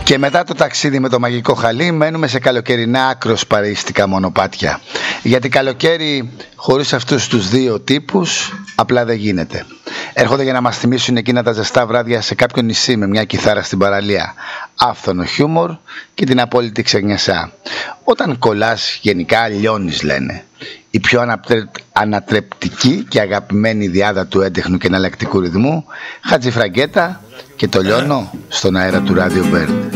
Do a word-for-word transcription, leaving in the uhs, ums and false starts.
Και μετά το ταξίδι με το μαγικό χαλί μένουμε σε καλοκαιρινά άκρος παρεϊστικά μονοπάτια. Γιατί καλοκαίρι χωρίς αυτούς τους δύο τύπους απλά δεν γίνεται. Έρχονται για να μας θυμίσουν εκείνα τα ζεστά βράδια σε κάποιο νησί με μια κιθάρα στην παραλία. Άφθονο χιούμορ και την απόλυτη ξενιασά. Όταν κολλάς γενικά λιώνεις, λένε. Η πιο ανατρε... ανατρεπτική και αγαπημένη διάδα του έντεχνου και εναλλακτικού ρυθμού, Χατζηφραγκέτα και το λιώνω στον αέρα του Radio Bird.